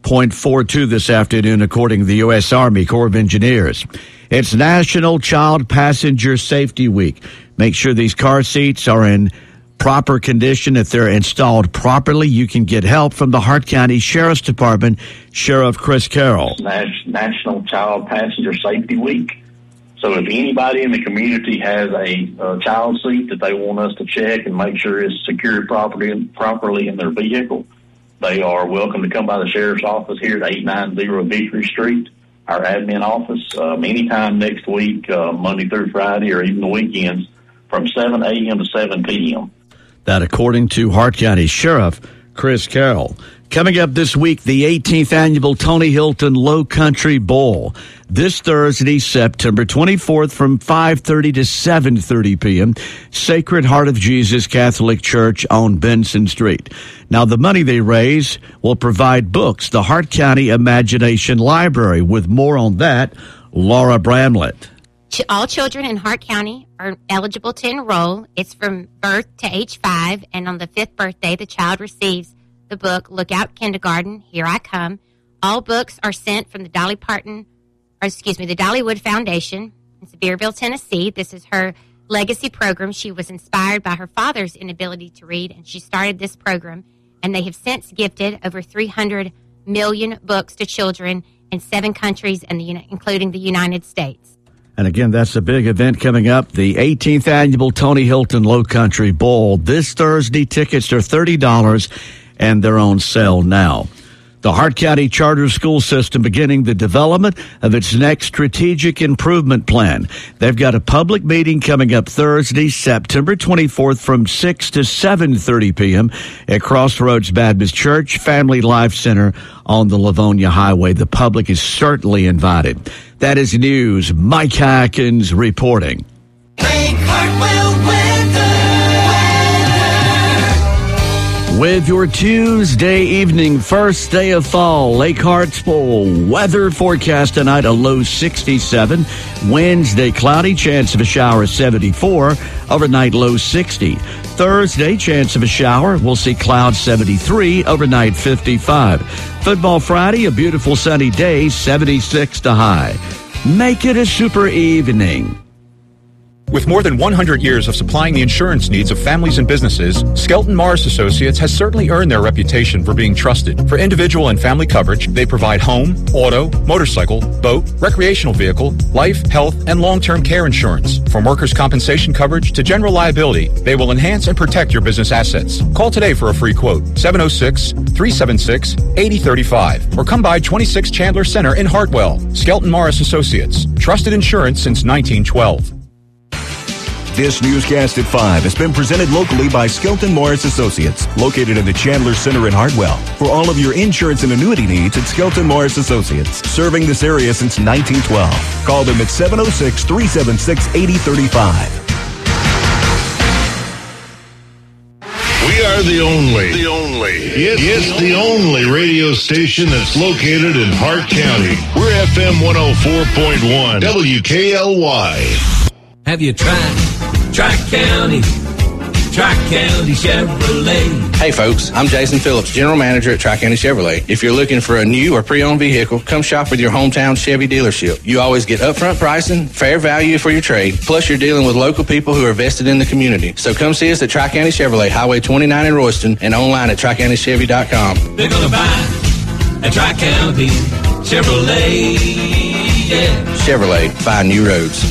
0.42 this afternoon, according to the U.S. Army Corps of Engineers. It's National Child Passenger Safety Week. Make sure these car seats are in proper condition. If they're installed properly, you can get help from the Hart County Sheriff's Department. Sheriff Chris Carroll. National Child Passenger Safety Week. So if anybody in the community has a child seat that they want us to check and make sure it's secured properly in their vehicle, they are welcome to come by the Sheriff's office here at 890 Victory Street, our admin office, anytime next week, Monday through Friday or even the weekends, from 7 a.m. to 7 p.m. That according to Hart County Sheriff Chris Carroll. Coming up this week, the 18th annual Tony Hilton Low Country Bowl. This Thursday, September 24th from 5:30 to 7:30 p.m. Sacred Heart of Jesus Catholic Church on Benson Street. Now, the money they raise will provide books, the Hart County Imagination Library. With more on that, Laura Bramlett. All children in Hart County are eligible to enroll. It's from birth to age 5, and on the 5th birthday, the child receives the book, Look Out Kindergarten, Here I Come. All books are sent from the the Dollywood Foundation in Sevierville, Tennessee. This is her legacy program. She was inspired by her father's inability to read, and she started this program, and they have since gifted over 300 million books to children in 7 countries, including the United States. And again, that's a big event coming up, the 18th annual Tony Hilton Low Country Bowl. This Thursday, tickets are $30, and they're on sale now. The Hart County Charter School System beginning the development of its next strategic improvement plan. They've got a public meeting coming up Thursday, September 24th from 6 to 7:30 p.m. at Crossroads Baptist Church Family Life Center on the Livonia Highway. The public is certainly invited. That is news. Mike Hackins reporting. Lake Hartwell weather. With your Tuesday evening, first day of fall, Lake Hartsville weather forecast tonight, a low 67. Wednesday, cloudy, chance of a shower 74. Overnight, low 60. Thursday, chance of a shower. We'll see clouds 73. Overnight, 55. Football Friday, a beautiful sunny day, 76 to high. Make it a super evening. With more than 100 years of supplying the insurance needs of families and businesses, Skelton Morris Associates has certainly earned their reputation for being trusted. For individual and family coverage, they provide home, auto, motorcycle, boat, recreational vehicle, life, health, and long-term care insurance. From workers' compensation coverage to general liability, they will enhance and protect your business assets. Call today for a free quote, 706-376-8035, or come by 26 Chandler Center in Hartwell. Skelton Morris Associates, trusted insurance since 1912. This newscast at 5 has been presented locally by Skelton Morris Associates, located in the Chandler Center in Hartwell. For all of your insurance and annuity needs at Skelton Morris Associates, serving this area since 1912. Call them at 706-376-8035. We are the only radio station that's located in Hart County. We're FM 104.1 WKLY. Have you tried Tri-County Chevrolet? Hey folks, I'm Jason Phillips, General Manager at Tri-County Chevrolet. If you're looking for a new or pre-owned vehicle, come shop with your hometown Chevy dealership. You always get upfront pricing, fair value for your trade, plus you're dealing with local people who are vested in the community. So come see us at Tri-County Chevrolet, Highway 29 in Royston, and online at TriCountyChevy.com. They're going to buy a Tri-County Chevrolet, yeah. Chevrolet, find new roads.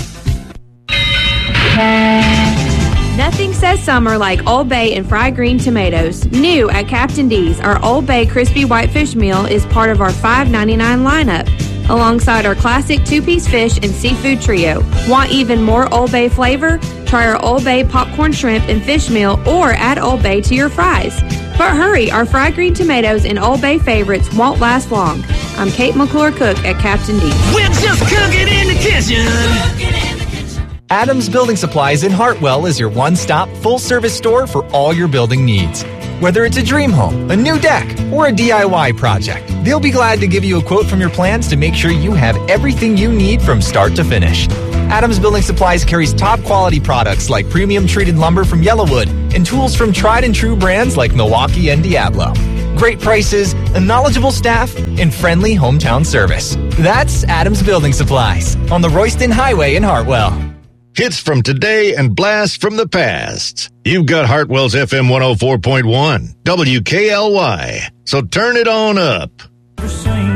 Nothing says summer like Old Bay and fried green tomatoes. New at Captain D's, our Old Bay crispy whitefish meal is part of our $5.99 lineup, alongside our classic 2-piece fish and seafood trio. Want even more Old Bay flavor? Try our Old Bay popcorn shrimp and fish meal, or add Old Bay to your fries. But hurry, our fried green tomatoes and Old Bay favorites won't last long. I'm Kate McClure Cook at Captain D's. We're just cooking in the kitchen. Adams Building Supplies in Hartwell is your one-stop, full-service store for all your building needs. Whether it's a dream home, a new deck, or a DIY project, they'll be glad to give you a quote from your plans to make sure you have everything you need from start to finish. Adams Building Supplies carries top-quality products like premium treated lumber from Yellowwood and tools from tried-and-true brands like Milwaukee and Diablo. great prices, a knowledgeable staff, and friendly hometown service. That's Adams Building Supplies on the Royston Highway in Hartwell. Hits from today and blasts from the past. You've got Hartwell's FM 104.1, WKLY. So turn it on up.